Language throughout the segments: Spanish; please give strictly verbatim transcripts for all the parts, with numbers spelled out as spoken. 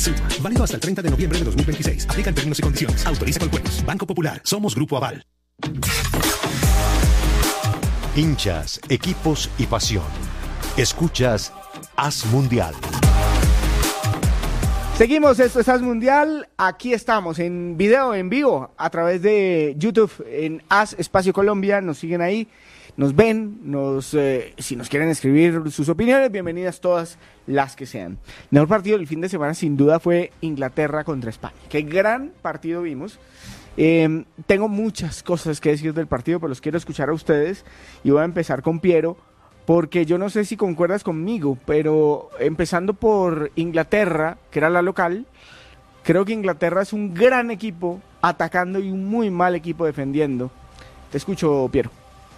Suma. Válido hasta el treinta de noviembre de dos mil veintiséis. Aplican términos y condiciones. Autoriza con juegos. Banco Popular. Somos Grupo Aval. Hinchas, equipos y pasión. Escuchas Haz Mundial. Seguimos, esto es Haz Mundial. Aquí estamos en video, en vivo, a través de YouTube, en Haz Espacio Colombia. Nos siguen ahí, nos ven, nos eh, si nos quieren escribir sus opiniones, bienvenidas todas las que sean. El mejor partido del fin de semana, sin duda, fue Inglaterra contra España. Qué gran partido vimos. Eh, tengo muchas cosas que decir del partido, pero los quiero escuchar a ustedes. Y voy a empezar con Piero, porque yo no sé si concuerdas conmigo, pero empezando por Inglaterra, que era la local, creo que Inglaterra es un gran equipo atacando y un muy mal equipo defendiendo. Te escucho, Piero.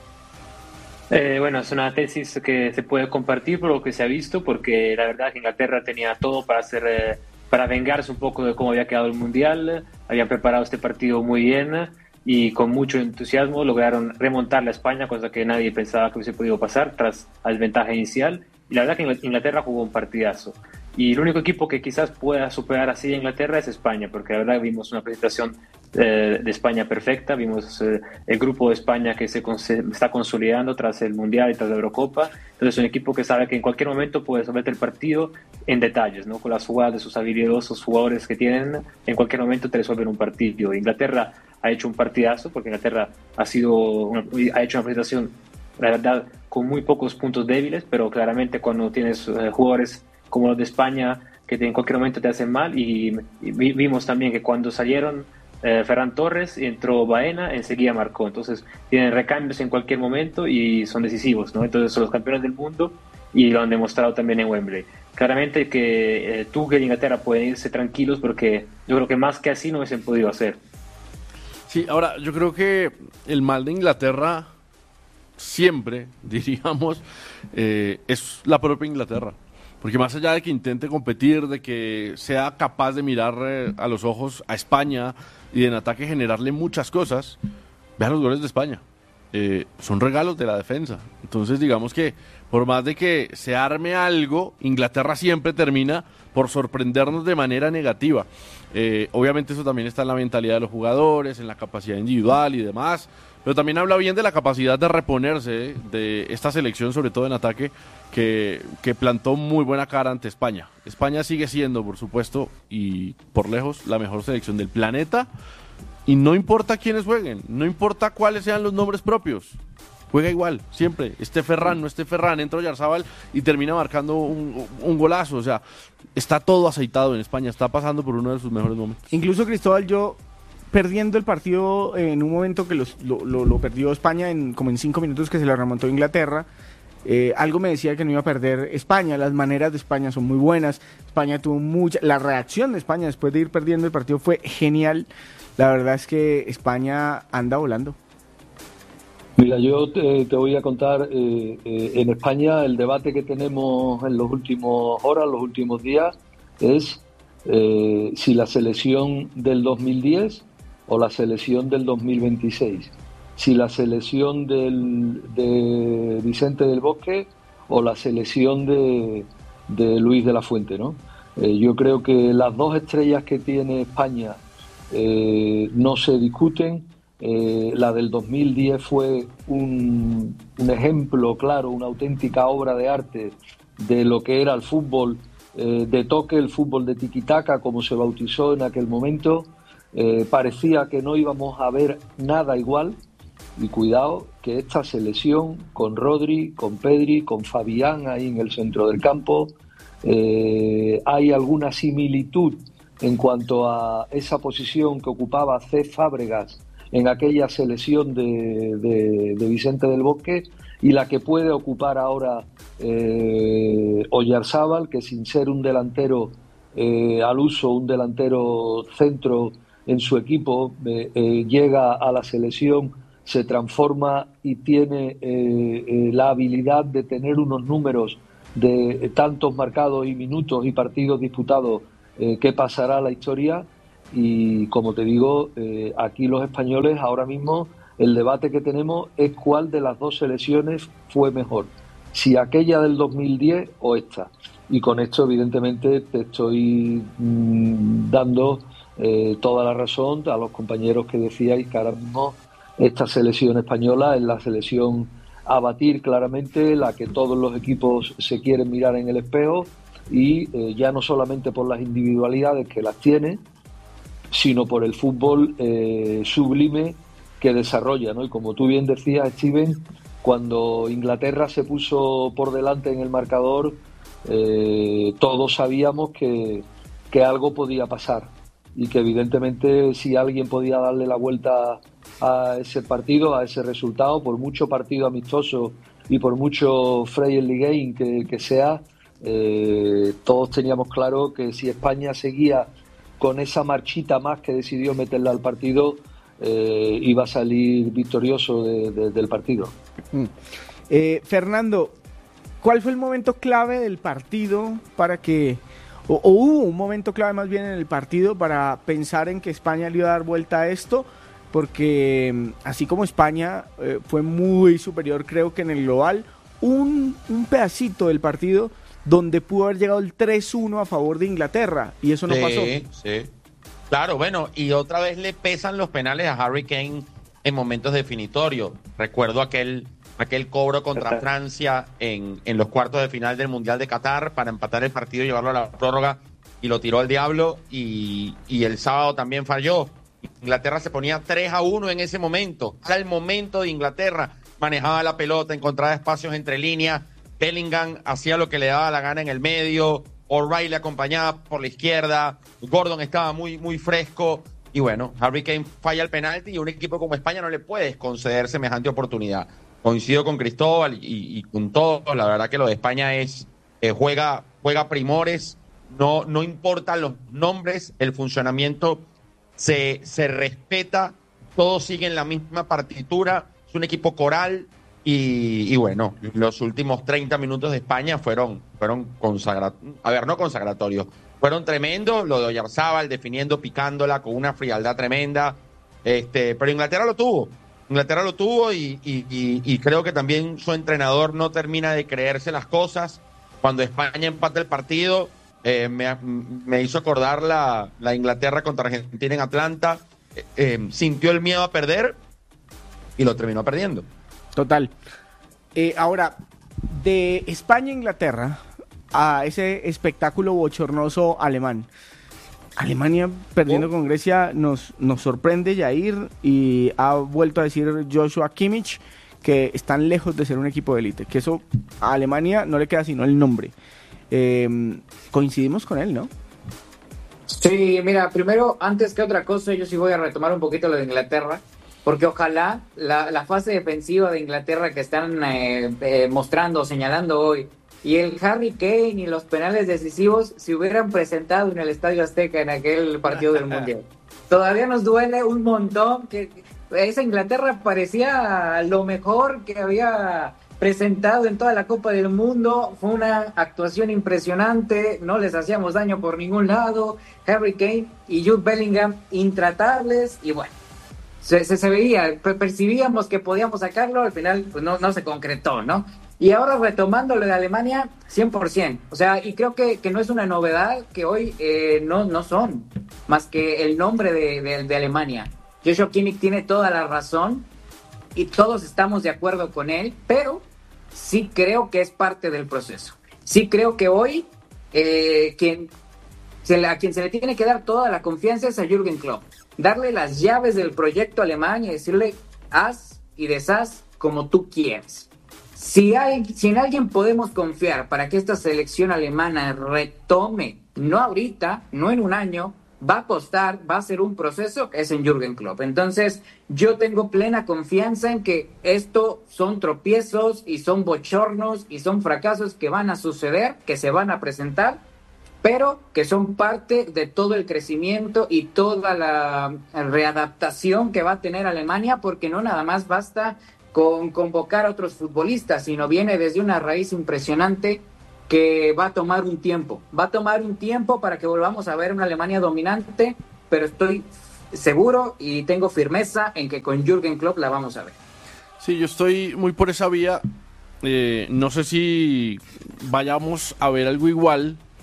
Eh, bueno, es una tesis que se puede compartir por lo que se ha visto, porque la verdad que Inglaterra tenía todo para hacer, eh, para vengarse un poco de cómo había quedado el Mundial. Habían preparado este partido muy bien y con mucho entusiasmo lograron remontar a España, cosa que nadie pensaba que hubiese podido pasar tras la desventaja inicial. Y la verdad que Inglaterra jugó un partidazo. Y el único equipo que quizás pueda superar así a Inglaterra es España, porque la verdad vimos una presentación eh, de España perfecta, vimos eh, el grupo de España que se, se está consolidando tras el Mundial y tras la Eurocopa. Entonces es un equipo que sabe que en cualquier momento puede someter el partido en detalles, ¿no? Con las jugadas de sus habilidosos jugadores que tienen, en cualquier momento te resuelven un partido. Inglaterra ha hecho un partidazo, porque Inglaterra ha, sido una, ha hecho una presentación, la verdad, con muy pocos puntos débiles, pero claramente cuando tienes eh, jugadores como los de España, que en cualquier momento te hacen mal, y, y vimos también que cuando salieron eh, Ferran Torres y entró Baena, enseguida marcó. Entonces tienen recambios en cualquier momento y son decisivos, ¿no? Entonces son los campeones del mundo y lo han demostrado también en Wembley. Claramente que eh, Tuchel y Inglaterra pueden irse tranquilos, porque yo creo que más que así no hubiesen podido hacer. Sí, ahora yo creo que el mal de Inglaterra siempre, diríamos, eh, es la propia Inglaterra. Porque más allá de que intente competir, de que sea capaz de mirar eh, a los ojos a España y de en ataque generarle muchas cosas, vean los goles de España. Eh, son regalos de la defensa. Entonces digamos que por más de que se arme algo, Inglaterra siempre termina por sorprendernos de manera negativa. Eh, obviamente eso también está en la mentalidad de los jugadores, en la capacidad individual y demás, pero también habla bien de la capacidad de reponerse de esta selección, sobre todo en ataque, que, que plantó muy buena cara ante España. España sigue siendo, por supuesto, y por lejos, la mejor selección del planeta, y no importa quiénes jueguen, no importa cuáles sean los nombres propios, juega igual, siempre, esté Ferran, no esté Ferran, entra Oyarzabal y termina marcando un, un golazo. O sea, está todo aceitado en España, está pasando por uno de sus mejores momentos. Incluso, Cristóbal, yo perdiendo el partido en un momento que los, lo, lo, lo perdió España en como en cinco minutos que se le remontó Inglaterra, eh, algo me decía que no iba a perder España. Las maneras de España son muy buenas, España tuvo mucha, la reacción de España después de ir perdiendo el partido fue genial. La verdad es que España anda volando. Mira, yo te, te voy a contar, eh, eh, en España el debate que tenemos en los últimos horas, los últimos días, es eh, si la selección del dos mil diez o la selección del dos mil veintiséis, si la selección del, de Vicente del Bosque o la selección de, de Luis de la Fuente, ¿no? Eh, yo creo que las dos estrellas que tiene España eh, no se discuten. Eh, la del dos mil diez fue un, un ejemplo claro, una auténtica obra de arte de lo que era el fútbol eh, de toque, el fútbol de tiquitaca, como se bautizó en aquel momento. Eh, parecía que no íbamos a ver nada igual, y cuidado que esta selección con Rodri, con Pedri, con Fabián ahí en el centro del campo, eh, hay alguna similitud en cuanto a esa posición que ocupaba Cesc Fábregas en aquella selección de, de, de Vicente del Bosque, y la que puede ocupar ahora eh, Oyarzabal, que sin ser un delantero eh, al uso, un delantero centro en su equipo, eh, eh, llega a la selección, se transforma y tiene eh, eh, la habilidad de tener unos números de tantos marcados y minutos y partidos disputados eh, que pasará a la historia. Y como te digo, eh, aquí los españoles ahora mismo el debate que tenemos es cuál de las dos selecciones fue mejor, si aquella del dos mil diez o esta. Y con esto evidentemente te estoy mmm, dando eh, toda la razón a los compañeros que decíais que ahora mismo esta selección española es la selección a batir claramente, la que todos los equipos se quieren mirar en el espejo, y eh, ya no solamente por las individualidades que las tiene, sino por el fútbol eh, sublime que desarrolla, ¿no? Y como tú bien decías, Steven, cuando Inglaterra se puso por delante en el marcador, eh, todos sabíamos que, que algo podía pasar, y que evidentemente si alguien podía darle la vuelta a ese partido, a ese resultado, por mucho partido amistoso y por mucho friendly game que, que sea, eh, todos teníamos claro que si España seguía con esa marchita más que decidió meterla al partido, eh, iba a salir victorioso de, de, del partido. Mm. Eh, Fernando, ¿cuál fue el momento clave del partido para que, o, o hubo un momento clave más bien en el partido para pensar en que España le iba a dar vuelta a esto? Porque así como España eh, fue muy superior, creo que en el global, un, un pedacito del partido donde pudo haber llegado el tres uno a favor de Inglaterra, y eso no sí, pasó. Sí, claro, bueno, y otra vez le pesan los penales a Harry Kane en momentos definitorios. Recuerdo aquel, aquel cobro contra Francia en, en los cuartos de final del Mundial de Qatar para empatar el partido y llevarlo a la prórroga, y lo tiró al diablo, y, y el sábado también falló. Inglaterra se ponía tres a uno en ese momento. Era el momento de Inglaterra. Manejaba la pelota, encontraba espacios entre líneas. Bellingham hacía lo que le daba la gana en el medio. O'Reilly acompañaba por la izquierda. Gordon estaba muy, muy fresco. Y bueno, Harry Kane falla el penalti, y un equipo como España no le puedes conceder semejante oportunidad. Coincido con Cristóbal y, y con todos. La verdad que lo de España es eh, juega, juega primores. No, no importan los nombres, el funcionamiento Se, se respeta, todos siguen la misma partitura, es un equipo coral, y, y bueno, los últimos treinta minutos de España fueron, fueron consagratorios, a ver, no consagratorios, fueron tremendos, lo de Oyarzábal definiendo, picándola con una frialdad tremenda, este, pero Inglaterra lo tuvo, Inglaterra lo tuvo y, y, y, y creo que también su entrenador no termina de creerse las cosas. Cuando España empata el partido, Eh, me, me hizo acordar la, la Inglaterra contra Argentina en Atlanta. Eh, eh, sintió el miedo a perder y lo terminó perdiendo. Total. Eh, ahora, de España a Inglaterra a ese espectáculo bochornoso alemán. Alemania perdiendo oh. con Grecia nos, nos sorprende, Jair, y ha vuelto a decir Joshua Kimmich que están lejos de ser un equipo de élite, que eso a Alemania no le queda sino el nombre. Eh, coincidimos con él, ¿no? Sí, mira, primero, antes que otra cosa, yo sí voy a retomar un poquito lo de Inglaterra, porque ojalá la, la fase defensiva de Inglaterra que están eh, eh, mostrando, señalando hoy, y el Harry Kane y los penales decisivos se hubieran presentado en el Estadio Azteca en aquel partido del Mundial. Todavía nos duele un montón que esa Inglaterra parecía lo mejor que había presentado en toda la Copa del Mundo. Fue una actuación impresionante, no les hacíamos daño por ningún lado. Harry Kane y Jude Bellingham intratables, y bueno, se, se, se veía, percibíamos que podíamos sacarlo, al final pues no, no se concretó, ¿no? Y ahora retomando lo de Alemania, cien por ciento, o sea, y creo que, que no es una novedad que hoy eh, no, no son más que el nombre de, de, de Alemania. Joshua Kimmich tiene toda la razón y todos estamos de acuerdo con él, pero sí creo que es parte del proceso. Sí creo que hoy eh, quien se le, a quien se le tiene que dar toda la confianza es a Jürgen Klopp. Darle las llaves del proyecto alemán y decirle haz y deshaz como tú quieres. Si, hay, si en alguien podemos confiar para que esta selección alemana retome, no ahorita, no en un año, va a costar, va a ser un proceso, es en Jürgen Klopp. Entonces, yo tengo plena confianza en que esto son tropiezos y son bochornos y son fracasos que van a suceder, que se van a presentar, pero que son parte de todo el crecimiento y toda la readaptación que va a tener Alemania, porque no nada más basta con convocar a otros futbolistas, sino viene desde una raíz impresionante que va a tomar un tiempo, va a tomar un tiempo para que volvamos a ver una Alemania dominante, pero estoy seguro y tengo firmeza en que con Jürgen Klopp la vamos a ver. Sí, yo estoy muy por esa vía, eh, no sé si vayamos a ver algo igual,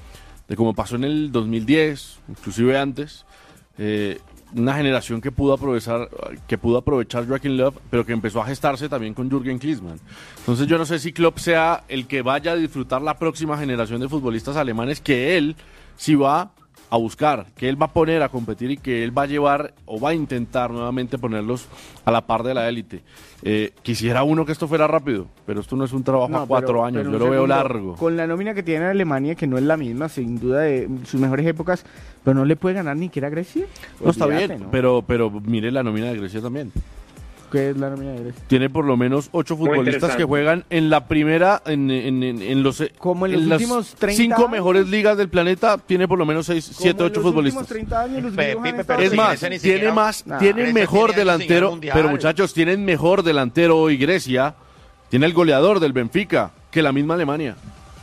de como pasó en el dos mil diez, inclusive antes, eh, una generación que pudo aprovechar que pudo aprovechar Joachim Löw, pero que empezó a gestarse también con Jürgen Klinsmann. Entonces yo no sé si Klopp sea el que vaya a disfrutar la próxima generación de futbolistas alemanes, que él sí va a buscar, que él va a poner a competir y que él va a llevar o va a intentar nuevamente ponerlos a la par de la élite. Eh, quisiera uno que esto fuera rápido, pero esto no es un trabajo No, a cuatro pero- años, pero yo un lo veo segundo, largo. Con la nómina que tiene Alemania, que no es la misma, sin duda de sus mejores épocas, pero no le puede ganar ni siquiera a Grecia. No, está Olvídate, bien, ¿no? pero, pero mire la nómina de Grecia también. ¿Qué es la nómina de Grecia? Tiene por lo menos ocho Muy futbolistas interesante. que juegan en la primera, en, en, en, en los, Como en los las últimos treinta cinco años. mejores ligas del planeta, tiene por lo menos seis, Como siete, en ocho los futbolistas. últimos treinta años los Pe- griegos han Pipe, estado pero Es sí, más, Grecia ni tiene siquiera- más, Nah. tienen Grecia mejor tiene años sin ganar delantero, mundial. pero muchachos, tienen mejor delantero hoy Grecia, tiene el goleador del Benfica, que la misma Alemania.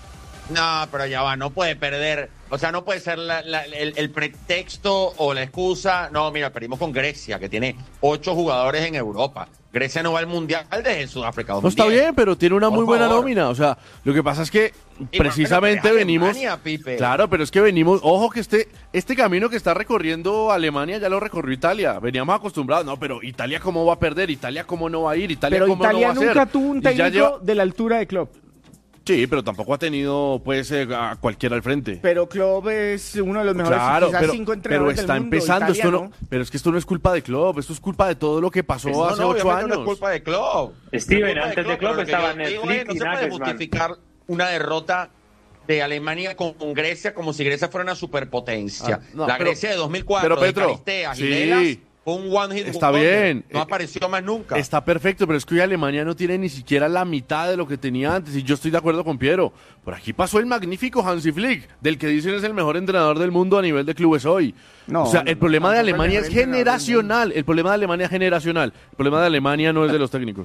No, pero ya va, no puede perder. O sea, no puede ser la- la- el, el pretexto o la excusa. No, mira, perdimos con Grecia, que tiene ocho jugadores en Europa. Grecia no va al Mundial desde Sudáfrica No dos mil diez. está bien, pero tiene una Por muy buena favor. nómina. O sea, lo que pasa es que Y precisamente bueno, pero es venimos. Alemania, Pipe. Claro, pero es que venimos. Ojo que este, este camino que está recorriendo Alemania ya lo recorrió Italia. Veníamos acostumbrados. No, pero Italia cómo va a perder, Italia cómo no va a ir, Italia Pero cómo Italia no va a nunca hacer. tuvo un Y ya técnico lleva- de la altura de Klopp. Sí, pero tampoco ha tenido, pues, eh, a cualquiera al frente. Pero Klopp es uno de los mejores, Claro, quizás pero, cinco pero entrenadores está del mundo. empezando. Italia, Esto no, pero es que esto no es culpa de Klopp, esto es culpa de todo lo que pasó No, hace no, ocho obviamente años. no es culpa de Klopp. Steven, No es culpa antes de Klopp pero lo que estaban yo digo Flick es, no y se puede Nagelsmann. justificar una derrota de Alemania con, con Grecia como si Grecia fuera una superpotencia. Ah, no, la pero- Grecia de dos mil cuatro, pero, de Petro, Caristeas y sí, Delas, fue un one hit está wonder. bien. No Eh, apareció más nunca. Está perfecto, pero es que hoy Alemania no tiene ni siquiera la mitad de lo que tenía antes, y yo estoy de acuerdo con Piero. Por aquí pasó el magnífico Hansi Flick, del que dicen es el mejor entrenador del mundo a nivel de clubes hoy. No, o sea, no, el no, problema de tampoco el Alemania mejor es entrenador del generacional. El problema de Alemania es generacional. El problema de Alemania no es de los técnicos.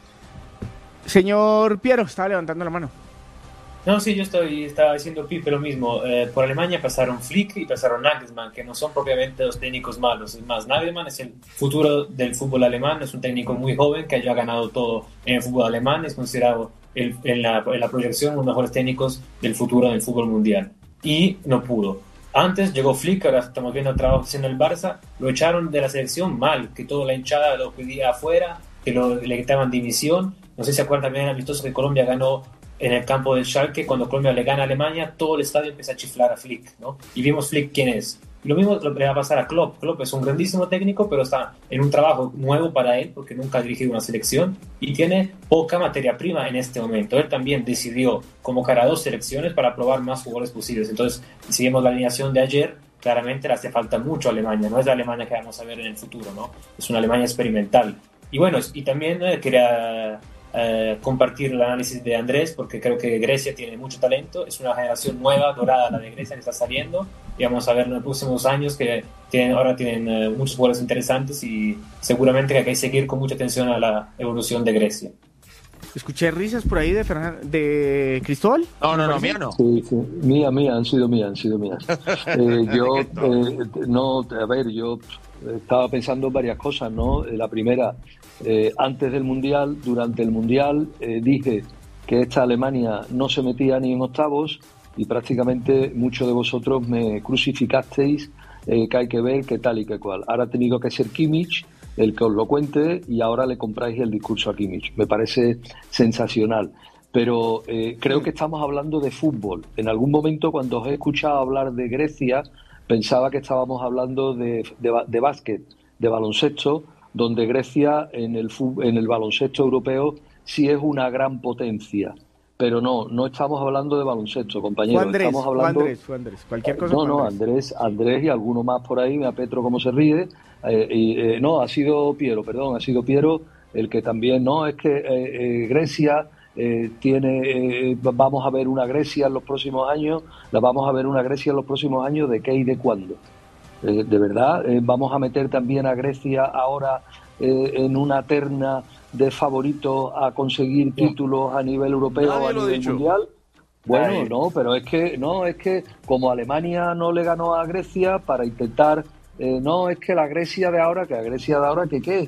Señor Piero, estaba levantando la mano. No, sí, yo estoy, estaba diciendo Pipe lo mismo. Eh, por Alemania pasaron Flick y pasaron Nagelsmann, que no son propiamente los técnicos malos. Es más, Nagelsmann es el futuro del fútbol alemán, es un técnico muy joven que ya ha ganado todo en el fútbol alemán, es considerado el- en, la, en la proyección uno de los mejores técnicos del futuro del fútbol mundial. Y no pudo. Antes llegó Flick, ahora estamos viendo el trabajo haciendo el Barça, lo echaron de la selección mal, que toda la hinchada lo pedía afuera, que lo, le quitaban dimisión. No sé si se acuerdan también el amistoso que Colombia ganó en el campo del Schalke, cuando Colombia le gana a Alemania, todo el estadio empieza a chiflar a Flick, ¿no? Y vimos Flick quién es. Lo mismo le va a pasar a Klopp. Klopp es un grandísimo técnico, pero está en un trabajo nuevo para él, porque nunca ha dirigido una selección, y tiene poca materia prima en este momento. Él también decidió convocar a dos selecciones para probar más jugadores posibles. Entonces, si vemos la alineación de ayer, claramente le hace falta mucho a Alemania. No es la Alemania que vamos a ver en el futuro, ¿no? Es una Alemania experimental. Y bueno, y también eh, quería eh, compartir el análisis de Andrés, porque creo que Grecia tiene mucho talento, es una generación nueva, dorada la de Grecia que está saliendo, y vamos a ver en los próximos años que tienen, ahora tienen eh, muchos jugadores interesantes, y seguramente que hay que seguir con mucha atención a la evolución de Grecia. Escuché risas por ahí de, Fernan- de Cristóbal. No, no, no, mía no. Sí, sí, mía, mía, han sido mías, han sido mías. Eh, yo, eh, no, a ver, yo estaba pensando en varias cosas, ¿no? La primera, eh, antes del Mundial, durante el Mundial, eh, dije que esta Alemania no se metía ni en octavos y prácticamente muchos de vosotros me crucificasteis, eh, que hay que ver qué tal y qué cual. Ahora ha tenido que ser Kimmich el que os lo cuente y ahora le compráis el discurso a Kimmich. Me parece sensacional. Pero eh, creo que estamos hablando de fútbol. En algún momento, cuando os he escuchado hablar de Grecia, pensaba que estábamos hablando de, de, de básquet, de baloncesto, donde Grecia en el, fútbol, en el baloncesto europeo sí es una gran potencia. Pero no, no estamos hablando de baloncesto, compañeros. Fue Andrés, estamos fue hablando... Andrés, fue Andrés. Cualquier cosa No, fue no, Andrés. Andrés, Andrés y alguno más por ahí, me a Petro cómo se ríe. Eh, y, eh, no, ha sido Piero, perdón, ha sido Piero el que también, no, es que eh, eh, Grecia eh, tiene, eh, vamos a ver una Grecia en los próximos años, la vamos a ver una Grecia en los próximos años, ¿de qué y de cuándo? Eh, de verdad, eh, vamos a meter también a Grecia ahora eh, en una terna de favoritos a conseguir títulos a nivel europeo o a Nadie lo ha nivel dicho. mundial. Bueno, Nadie. no, pero es que no, es que como Alemania no le ganó a Grecia para intentar, eh, no, es que la Grecia de ahora, que la Grecia de ahora, que qué,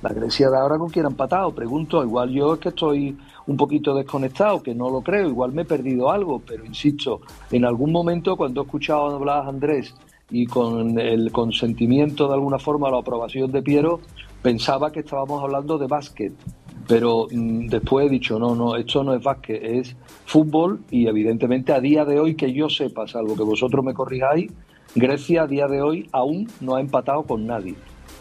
La Grecia de ahora con quién ha empatado, pregunto, igual yo es que estoy un poquito desconectado, que no lo creo, igual me he perdido algo, pero insisto, en algún momento cuando he escuchado hablar a Andrés y con el consentimiento de alguna forma, la aprobación de Piero, pensaba que estábamos hablando de básquet, pero mmm, después he dicho, no, no, esto no es básquet, es fútbol y evidentemente a día de hoy, que yo sepa, salvo que vosotros me corrijáis, Grecia a día de hoy aún no ha empatado con nadie.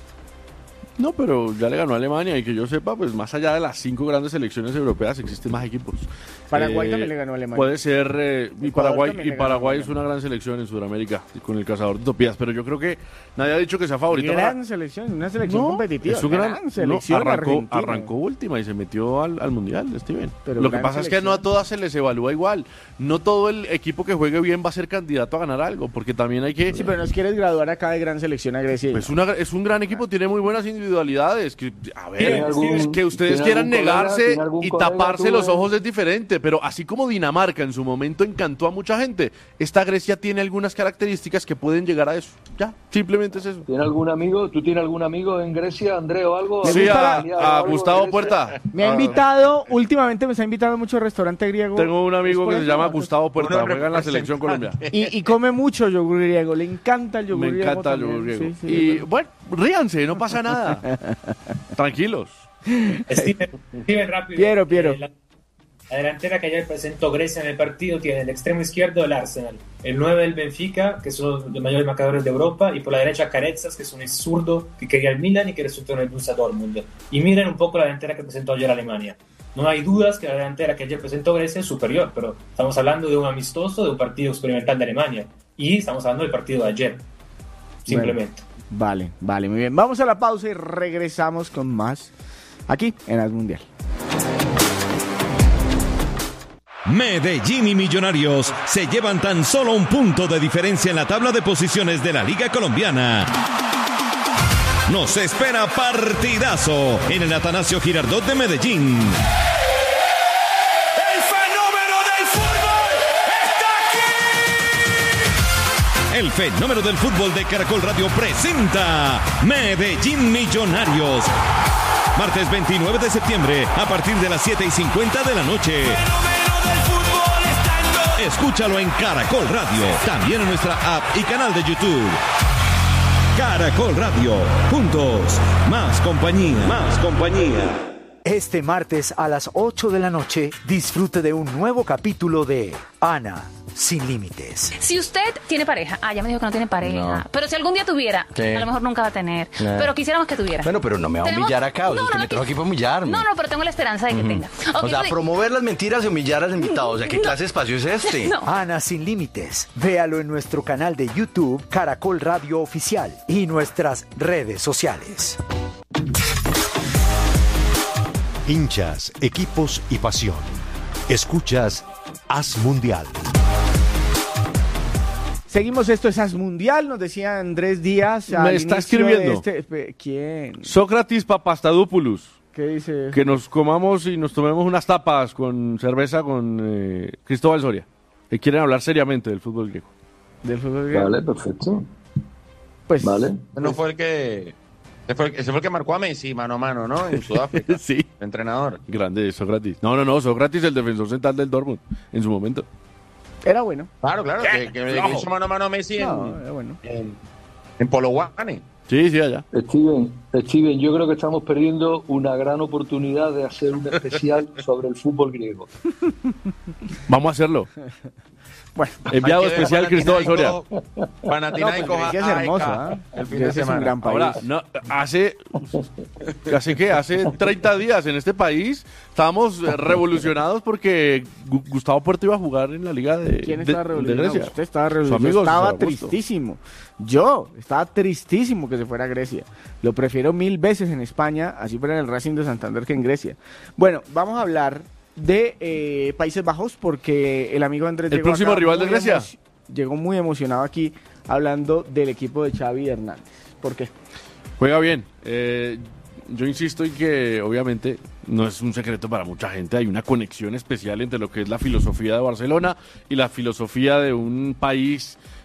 No, pero ya le ganó a Alemania y que yo sepa, pues más allá de las cinco grandes selecciones europeas existen más equipos. Paraguay eh, también le ganó a Alemania. Puede ser, eh, y Paraguay, y le Paraguay ganó es una gran selección en Sudamérica con el cazador de utopías, pero yo creo que nadie ha dicho que sea favorita. Gran para... selección, una selección no, competitiva. Es un gran, gran selección no, arrancó, argentina. arrancó última y se metió al, al mundial, Steven. Pero Lo que gran pasa es que selección. no a todas se les evalúa igual. No todo el equipo que juegue bien va a ser candidato a ganar algo, porque también hay que. Sí, pero nos quieres graduar acá de gran selección a Grecia. Pues una, es un gran equipo, tiene muy buenas individualidades. Que, a ver, ¿Tiene algún- que ustedes tiene quieran algún colega- negarse tiene algún y colega taparse tuyo? los ojos es diferente, pero así como Dinamarca en su momento encantó a mucha gente, esta Grecia tiene algunas características que pueden llegar a eso. Ya, simplemente es eso. ¿Tiene algún amigo? ¿Tú tienes algún amigo en Grecia, André, o algo? Sí, ¿Algún a, familiar o a algo en Gustavo Grecia? Puerta. Me ha invitado, últimamente me está invitando mucho al restaurante griego. Tengo un amigo ¿Es por que se eso? llama Gustavo Puerta, Uno juega en la selección Colombia. Y, y come mucho yogur griego, le encanta el yogur Me griego. encanta el también. yogur griego. Sí, sí, Y es bueno, ríanse, no pasa nada. Tranquilos. Steven, Steven, rápido. Piero, Piero. Eh, la, la delantera que ayer presentó Grecia en el partido tiene el extremo izquierdo del Arsenal, el nueve del Benfica, que son los mayores marcadores de Europa, y por la derecha Carezas, que es un zurdo que quería el Milan y que resultó en el Borussia Dortmund. Y miren un poco la delantera que presentó ayer Alemania. No hay dudas que la delantera que ayer presentó Grecia es superior, pero estamos hablando de un amistoso, de un partido experimental de Alemania, y estamos hablando del partido de ayer, simplemente. Vale, vale, muy bien. Vamos a la pausa y regresamos con más aquí en As Mundial. Medellín y Millonarios se llevan tan solo un punto de diferencia en la tabla de posiciones de la Liga Colombiana. Nos espera partidazo en el Atanasio Girardot de Medellín. ¡El fenómeno del fútbol está aquí! El fenómeno del fútbol de Caracol Radio presenta Medellín Millonarios. Martes veintinueve de septiembre a partir de las siete y cincuenta de la noche. Escúchalo en Caracol Radio, también en nuestra app y canal de YouTube. Caracol Radio, juntos, más compañía, más compañía. Este martes a las ocho de la noche, disfrute de un nuevo capítulo de Ana sin límites. Si usted tiene pareja, ah, ya me dijo que no tiene pareja, No. pero si algún día tuviera, Sí. a lo mejor nunca va a tener, Nah. pero quisiéramos que tuviera. Bueno, pero no me va a Tenemos- humillar acá, o sea, No, es que no, me no, trajo que- aquí para humillarme. No, no, pero tengo la esperanza de que Ujú. tenga. O Ok, sea, pues- promover las mentiras y humillar al invitado. O sea, ¿qué No. clase de espacio es este? No. Ana sin límites. Véalo en nuestro canal de YouTube, Caracol Radio Oficial, y nuestras redes sociales. Hinchas, equipos y pasión. Escuchas As Mundial. Seguimos, esto es As Mundial, nos decía Andrés Díaz. Me al está inicio de escribiendo. este- espe- ¿Quién? Sócrates Papastadopoulos. ¿Qué dice? Que nos comamos y nos tomemos unas tapas con cerveza con eh, Cristóbal Soria. Que quieren hablar seriamente del fútbol griego. Del fútbol griego. Vale, perfecto. Pues, Vale. No fue el que. Ese fue el, ese fue el que marcó a Messi mano a mano, ¿no? En Sudáfrica. Sí. El entrenador. Grande Sócrates. No, no, no, Sócrates, el defensor central del Dortmund, en su momento. Era bueno. Claro, claro. Que, que le hizo mano a mano a Messi en, No, era bueno. en, en Polokwane. Sí, sí, allá. Steven, Steven, yo creo que estamos perdiendo una gran oportunidad de hacer un especial sobre el fútbol griego. Vamos a hacerlo. Bueno, Enviado Hay que ver especial Cristóbal Soria. Panathinaikos- Panathinaikos No, pues, a Grecia es hermoso, A E K ¿ah? el fin de Grecia es un semana. gran país. Ahora, no, hace, hace que hace treinta días en este país estábamos eh, revolucionados porque Gu- Gustavo Puerto iba a jugar en la liga de, ¿Quién de- estaba de revolucionado? Grecia. Usted estaba Su revolucionado. amigo Yo estaba César Augusto. tristísimo. Yo estaba tristísimo que se fuera a Grecia. Lo prefiero mil veces en España, así fuera en el Racing de Santander que en Grecia. Bueno, vamos a hablar de eh, Países Bajos porque el amigo Andrés ¿El llegó próximo acá rival de muy Grecia? emo- Llegó muy emocionado aquí hablando del equipo de Xavi Hernández. ¿Por qué? Juega bien. Eh, yo insisto en que obviamente no es un secreto para mucha gente. Hay una conexión especial entre lo que es la filosofía de Barcelona y la filosofía de un país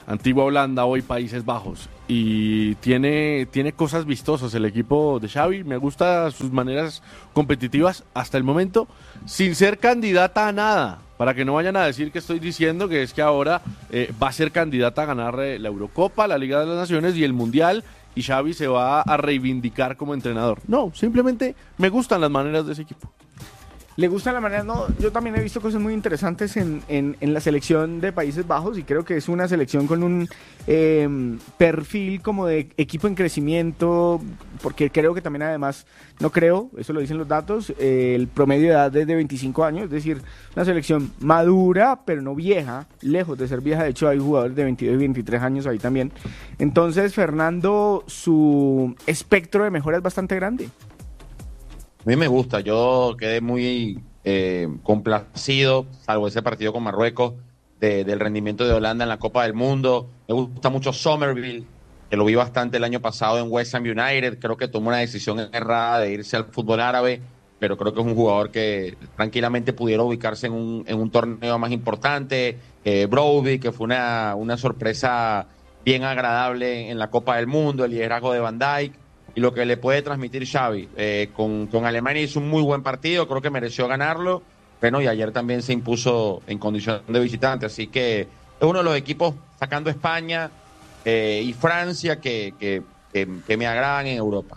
Antigua Holanda, hoy Países Bajos, y tiene, tiene cosas vistosas el equipo de Xavi. Me gusta sus maneras competitivas hasta el momento, sin ser candidata a nada, para que no vayan a decir que estoy diciendo que es que ahora eh, va a ser candidata a ganar eh, la Eurocopa, la Liga de las Naciones y el Mundial, y Xavi se va a reivindicar como entrenador. No, simplemente me gustan las maneras de ese equipo. Le gusta la manera, no, yo también he visto cosas muy interesantes en, en, en la selección de Países Bajos, y creo que es una selección con un eh, perfil como de equipo en crecimiento, porque creo que también además, no creo, eso lo dicen los datos, eh, el promedio de edad es de veinticinco años, es decir, una selección madura, pero no vieja, lejos de ser vieja. De hecho hay jugadores de veintidós y veintitrés años ahí también. Entonces, Fernando, su espectro de mejora es bastante grande. A mí me gusta, yo quedé muy eh, complacido, salvo ese partido con Marruecos, de, del rendimiento de Holanda en la Copa del Mundo. Me gusta mucho Somerville, que lo vi bastante el año pasado en West Ham United. Creo que tomó una decisión errada de irse al fútbol árabe, pero creo que es un jugador que tranquilamente pudiera ubicarse en un, en un torneo más importante. Eh, Brody, que fue una, una sorpresa bien agradable en la Copa del Mundo, el liderazgo de Van Dijk. Y lo que le puede transmitir Xavi. Eh, con, con Alemania hizo un muy buen partido, creo que mereció ganarlo. Bueno, y ayer también se impuso en condición de visitante. Así que es uno de los equipos, sacando España eh, y Francia, que, que, que, que me agradan en Europa.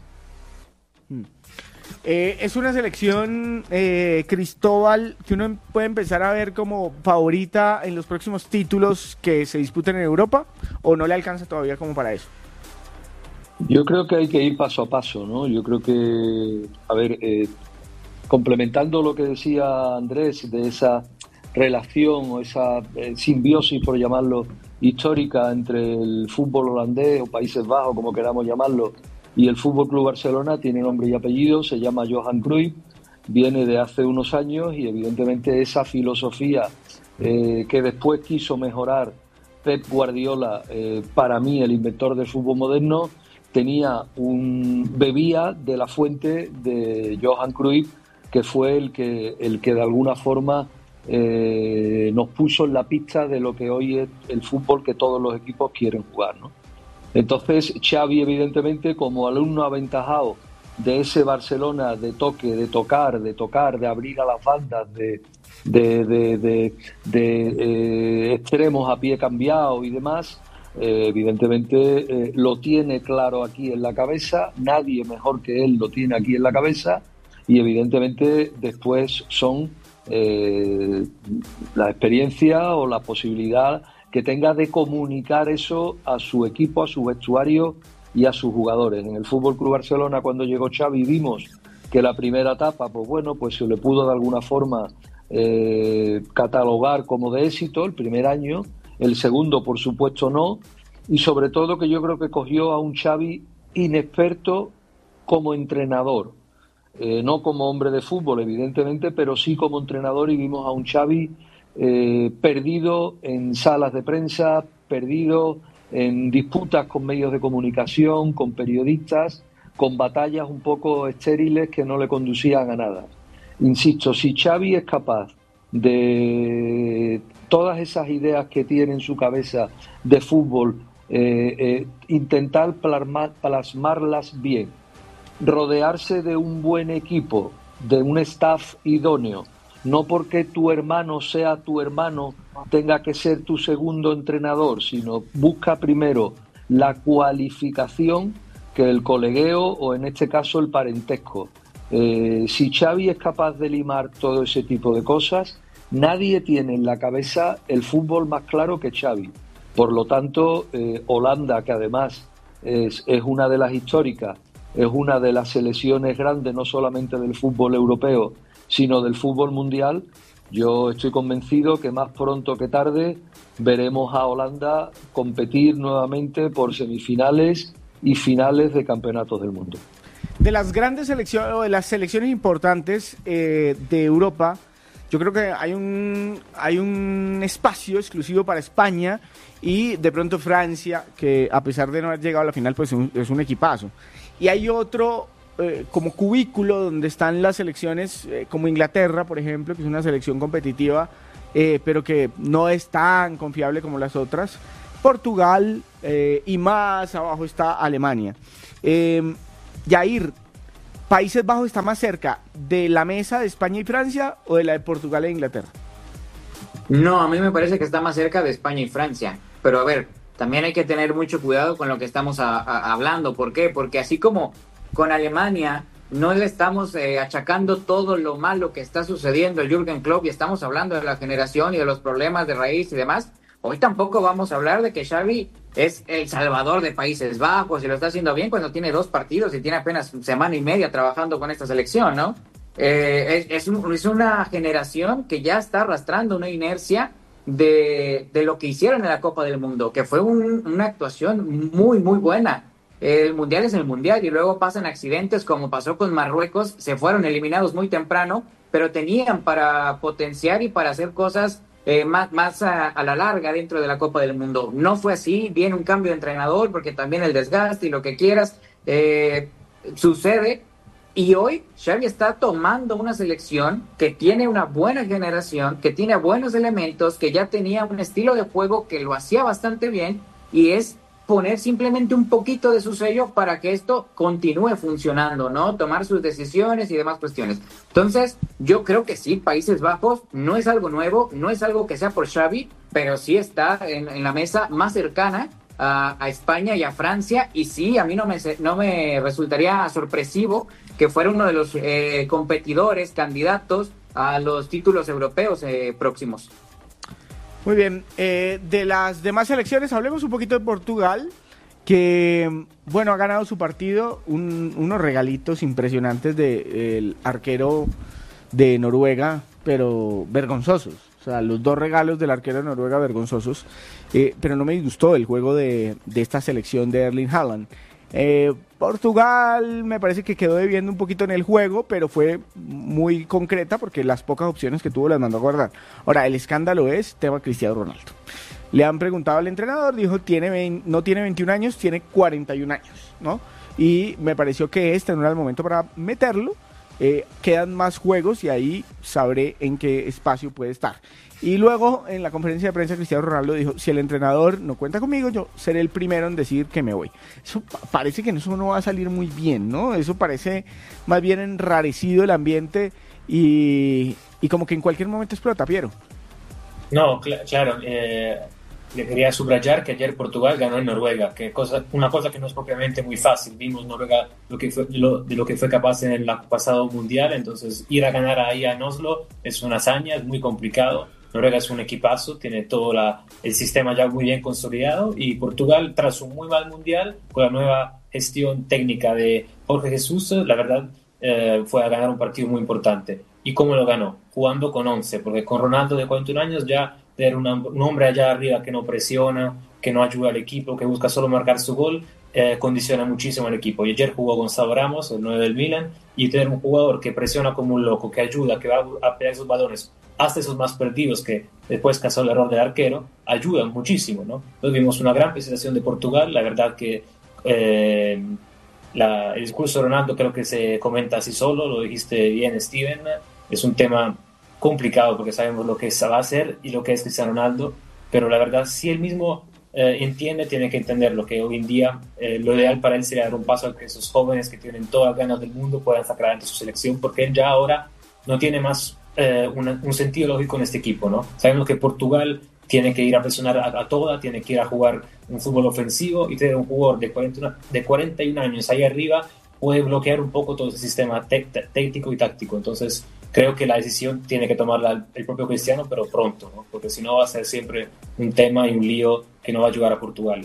Eh, es una selección, eh, Cristóbal, que uno puede empezar a ver como favorita en los próximos títulos que se disputen en Europa, ¿o no le alcanza todavía como para eso? Yo creo que hay que ir paso a paso, ¿no? Yo creo que, a ver, eh, complementando lo que decía Andrés de esa relación o esa eh, simbiosis, por llamarlo, histórica entre el fútbol holandés o Países Bajos, como queramos llamarlo, y el Fútbol Club Barcelona, tiene nombre y apellido, se llama Johan Cruyff, viene de hace unos años, y evidentemente esa filosofía eh, que después quiso mejorar Pep Guardiola, eh, para mí el inventor del fútbol moderno, tenía un bebía de la fuente de Johan Cruyff, que fue el que el que de alguna forma eh, nos puso en la pista de lo que hoy es el fútbol que todos los equipos quieren jugar, ¿no? Entonces Xavi, evidentemente, como alumno aventajado de ese Barcelona de toque, de tocar, de tocar, de abrir a las bandas, de de, de, de, de eh, extremos a pie cambiado y demás. Eh, evidentemente eh, lo tiene claro aquí en la cabeza, nadie mejor que él lo tiene aquí en la cabeza, y evidentemente después son eh, la experiencia o la posibilidad que tenga de comunicar eso a su equipo, a su vestuario y a sus jugadores. En el Fútbol Club Barcelona, cuando llegó Xavi, vimos que la primera etapa, pues bueno, pues se le pudo de alguna forma eh, catalogar como de éxito el primer año. El segundo, por supuesto, no. Y sobre todo que yo creo que cogió a un Xavi inexperto como entrenador. Eh, no como hombre de fútbol, evidentemente, pero sí como entrenador, y vimos a un Xavi eh, perdido en salas de prensa, perdido en disputas con medios de comunicación, con periodistas, con batallas un poco estériles que no le conducían a nada. Insisto, si Xavi es capaz de todas esas ideas que tiene en su cabeza de fútbol, eh, eh, intentar plasmar, plasmarlas bien, rodearse de un buen equipo, de un staff idóneo, no porque tu hermano sea tu hermano tenga que ser tu segundo entrenador, sino busca primero la cualificación que el colegueo, o en este caso el parentesco. Eh, si Xavi es capaz de limar todo ese tipo de cosas, nadie tiene en la cabeza el fútbol más claro que Xavi. Por lo tanto, eh, Holanda, que además es, es una de las históricas, es una de las selecciones grandes, no solamente del fútbol europeo, sino del fútbol mundial, yo estoy convencido que más pronto que tarde veremos a Holanda competir nuevamente por semifinales y finales de campeonatos del mundo. De las grandes selecciones, o de las selecciones importantes eh, de Europa, yo creo que hay un hay un espacio exclusivo para España y de pronto Francia, que a pesar de no haber llegado a la final, pues es un, es un equipazo. Y hay otro eh, como cubículo donde están las selecciones eh, como Inglaterra, por ejemplo, que es una selección competitiva, eh, pero que no es tan confiable como las otras. Portugal eh, y más abajo está Alemania. Eh, Yair, ¿Países Bajos está más cerca de la mesa de España y Francia o de la de Portugal e Inglaterra? No, a mí me parece que está más cerca de España y Francia. Pero a ver, también hay que tener mucho cuidado con lo que estamos a, a, hablando. ¿Por qué? Porque así como con Alemania no le estamos eh, achacando todo lo malo que está sucediendo a Jürgen Klopp y estamos hablando de la generación y de los problemas de raíz y demás, hoy tampoco vamos a hablar de que Xavi es el salvador de Países Bajos y lo está haciendo bien cuando tiene dos partidos y tiene apenas semana y media trabajando con esta selección, ¿no? Eh, es, es, un, es una generación que ya está arrastrando una inercia de, de lo que hicieron en la Copa del Mundo, que fue un, una actuación muy, muy buena. El Mundial es el Mundial y luego pasan accidentes como pasó con Marruecos, se fueron eliminados muy temprano, pero tenían para potenciar y para hacer cosas eh, más, más a, a la larga dentro de la Copa del Mundo. No fue así, viene un cambio de entrenador porque también el desgaste y lo que quieras eh, sucede. Y hoy Xavi está tomando una selección que tiene una buena generación, que tiene buenos elementos, que ya tenía un estilo de juego que lo hacía bastante bien y es poner simplemente un poquito de su sello para que esto continúe funcionando, ¿no? Tomar sus decisiones y demás cuestiones. Entonces, yo creo que sí, Países Bajos no es algo nuevo, no es algo que sea por Xavi, pero sí está en, en la mesa más cercana a, a España y a Francia, y sí, a mí no me, no me resultaría sorpresivo que fuera uno de los eh, competidores, candidatos a los títulos europeos eh, próximos. Muy bien, eh, de las demás selecciones hablemos un poquito de Portugal, que bueno, ha ganado su partido, un, unos regalitos impresionantes del arquero de Noruega, pero vergonzosos, o sea, los dos regalos del arquero de Noruega vergonzosos, eh, pero no me disgustó el juego de, de esta selección de Erling Haaland. Eh, Portugal me parece que quedó debiendo un poquito en el juego, pero fue muy concreta porque las pocas opciones que tuvo las mandó a guardar. Ahora, el escándalo es tema Cristiano Ronaldo. Le han preguntado al entrenador, dijo, tiene veinte, no tiene veintiún años, tiene cuarenta y un años, ¿no? Y me pareció que este no era el momento para meterlo. Eh, quedan más juegos y ahí sabré en qué espacio puede estar. Y luego en la conferencia de prensa Cristiano Ronaldo dijo, si el entrenador no cuenta conmigo, yo seré el primero en decir que me voy. Eso parece que eso no va a salir muy bien, ¿no? Eso parece más bien enrarecido el ambiente y, y como que en cualquier momento explota, Piero. No, cl- claro, eh, le quería subrayar que ayer Portugal ganó en Noruega, que cosa, una cosa que no es propiamente muy fácil. Vimos Noruega lo que fue, lo, de lo que fue capaz en el pasado mundial, entonces ir a ganar ahí a Oslo es una hazaña, es muy complicado. Noruega es un equipazo, tiene todo la, el sistema ya muy bien consolidado, y Portugal, tras un muy mal mundial, con la nueva gestión técnica de Jorge Jesús, la verdad eh, fue a ganar un partido muy importante. ¿Y cómo lo ganó? Jugando con once, porque con Ronaldo de cuarenta y un años ya tener una, un hombre allá arriba que no presiona, que no ayuda al equipo, que busca solo marcar su gol, eh, condiciona muchísimo al equipo. Y ayer jugó Gonzalo Ramos, el nueve del Milan, y tener un jugador que presiona como un loco, que ayuda, que va a pegar esos balones hasta esos más perdidos, que después casó el error del arquero, ayuda muchísimo, ¿no? Entonces vimos una gran presentación de Portugal. La verdad que eh, la, el discurso de Ronaldo creo que se comenta así solo, lo dijiste bien, Steven. Es un tema complicado porque sabemos lo que va a hacer y lo que es Cristiano Ronaldo, pero la verdad, si él mismo eh, entiende, tiene que entender lo que hoy en día eh, lo ideal para él sería dar un paso a que esos jóvenes que tienen todas las ganas del mundo puedan sacar adelante su selección, porque él ya ahora no tiene más eh, una, un sentido lógico en este equipo, ¿no? Sabemos que Portugal tiene que ir a presionar a, a toda, tiene que ir a jugar un fútbol ofensivo, y tener un jugador de cuarenta, de cuarenta y un años ahí arriba puede bloquear un poco todo ese sistema técnico y táctico. Entonces creo que la decisión tiene que tomarla el propio Cristiano, pero pronto, ¿no? Porque si no va a ser siempre un tema y un lío que no va a ayudar a Portugal.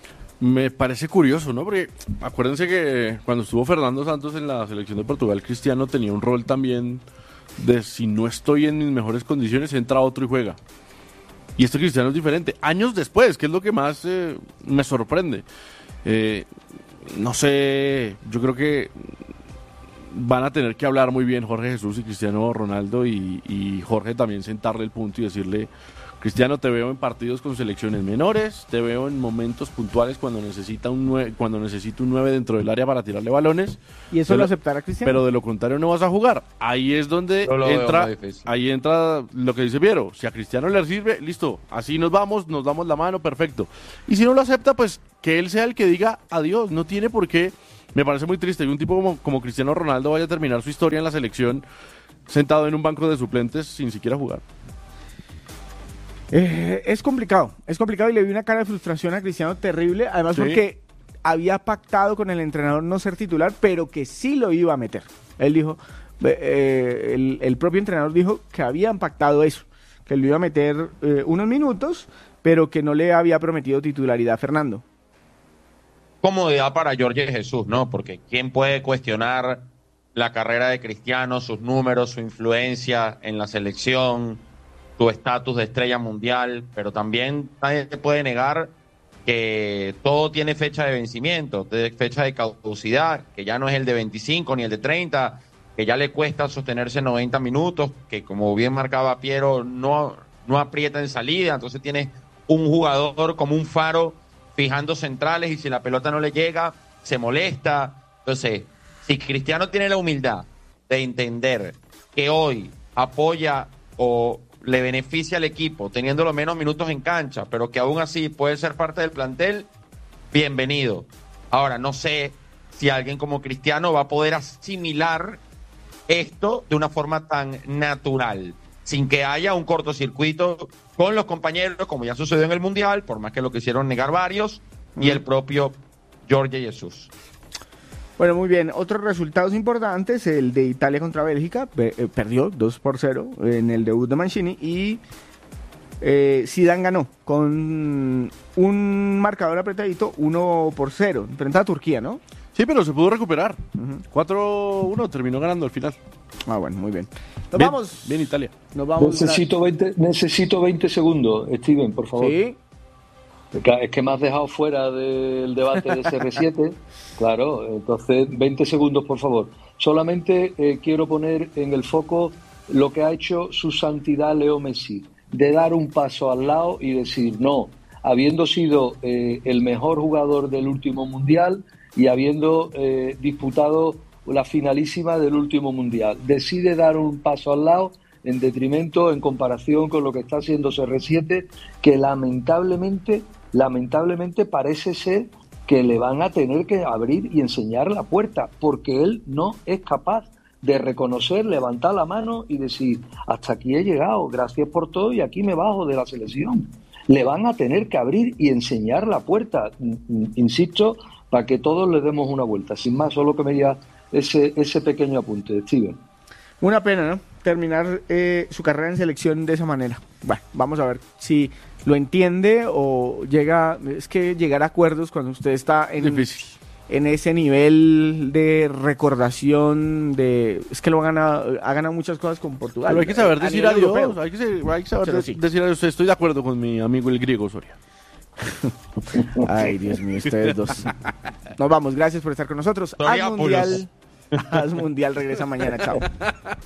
Me parece curioso, ¿no? Porque acuérdense que cuando estuvo Fernando Santos en la selección de Portugal, Cristiano tenía un rol también de si no estoy en mis mejores condiciones, entra otro y juega. Y este Cristiano es diferente. Años después, que es lo que más eh, me sorprende. Eh, no sé, yo creo que van a tener que hablar muy bien Jorge Jesús y Cristiano Ronaldo, y, y Jorge también sentarle el punto y decirle Cristiano, te veo en partidos con selecciones menores, te veo en momentos puntuales cuando necesita un nueve, cuando necesita un nueve dentro del área para tirarle balones. ¿Y eso pero, lo aceptará Cristiano? Pero de lo contrario no vas a jugar. Ahí es donde entra, ahí entra lo que dice Piero. Si a Cristiano le sirve, listo, así nos vamos, nos damos la mano, perfecto. Y si no lo acepta, pues que él sea el que diga adiós. No tiene por qué. Me parece muy triste que un tipo como, como Cristiano Ronaldo vaya a terminar su historia en la selección sentado en un banco de suplentes sin siquiera jugar. Eh, es complicado, es complicado y le vi una cara de frustración a Cristiano terrible, además sí. porque había pactado con el entrenador no ser titular, pero que sí lo iba a meter. Él dijo, eh, el, el propio entrenador dijo que habían pactado eso, que lo iba a meter eh, unos minutos, pero que no le había prometido titularidad a Fernando. Comodidad para Jorge Jesús, ¿no? Porque ¿quién puede cuestionar la carrera de Cristiano, sus números, su influencia en la selección, su estatus de estrella mundial? Pero también nadie te puede negar que todo tiene fecha de vencimiento, fecha de caducidad, que ya no es el de veinticinco ni el de treinta, que ya le cuesta sostenerse noventa minutos, que como bien marcaba Piero, no, no aprieta en salida, entonces tienes un jugador como un faro fijando centrales y si la pelota no le llega, se molesta. Entonces, si Cristiano tiene la humildad de entender que hoy apoya o le beneficia al equipo teniendo los menos minutos en cancha, pero que aún así puede ser parte del plantel, bienvenido. Ahora, no sé si alguien como Cristiano va a poder asimilar esto de una forma tan natural, sin que haya un cortocircuito con los compañeros, como ya sucedió en el Mundial, por más que lo quisieron negar varios, y el propio Jorge Jesús. Bueno, muy bien. Otros resultados importantes, el de Italia contra Bélgica, eh, perdió dos por cero en el debut de Mancini y eh, Zidane ganó con un marcador apretadito, uno por cero, frente a Turquía, ¿no? Sí, pero se pudo recuperar. Uh-huh. cuatro uno terminó ganando al final. Ah, bueno, muy bien. Nos bien, vamos. Bien, Italia. Nos vamos. Necesito veinte, necesito veinte segundos, Steven, por favor. Sí. Es que me has dejado fuera del debate de C R siete. Claro, entonces veinte segundos, por favor. Solamente eh, quiero poner en el foco lo que ha hecho su santidad Leo Messi, de dar un paso al lado y decir, no, habiendo sido eh, el mejor jugador del último Mundial y habiendo eh, disputado la finalísima del último Mundial, decide dar un paso al lado en detrimento, en comparación con lo que está haciendo C R siete, que lamentablemente, lamentablemente parece ser que le van a tener que abrir y enseñar la puerta, porque él no es capaz de reconocer, levantar la mano y decir, hasta aquí he llegado, gracias por todo y aquí me bajo de la selección. Le van a tener que abrir y enseñar la puerta, insisto, para que todos le demos una vuelta. Sin más, solo que me diga ese, ese pequeño apunte, Steven. Una pena, ¿no? Terminar eh, su carrera en selección de esa manera. Bueno, vamos a ver si lo entiende o llega... Es que llegar a acuerdos cuando usted está en, en ese nivel de recordación, de es que lo ha ganado, ha ganado muchas cosas con Portugal. Pero hay que saber decir adiós, hay que, hay que saber sí. decir adiós. Estoy de acuerdo con mi amigo el griego Soria. Ay, Dios mío, ustedes dos. Nos vamos, gracias por estar con nosotros. Haz Mundial, Haz Mundial regresa mañana, chao.